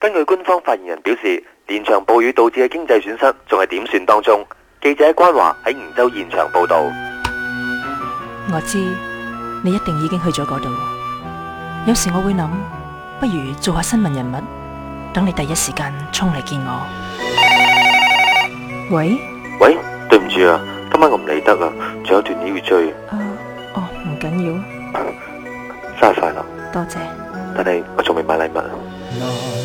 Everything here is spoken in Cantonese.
根據官方發言人表示，連場暴雨導致嘅經濟損失仲係點算當中。記者關華喺梧州現場報道。 我知你一定已經去咗嗰度。有時我會諗，不如做下新聞人物，等你第一時間衝嚟見我。喂， 對唔住啊，今晚我唔嚟得啊，仲有段嘢要追。 唔緊要， 生日快樂。 多謝。 但係我仲未買禮物。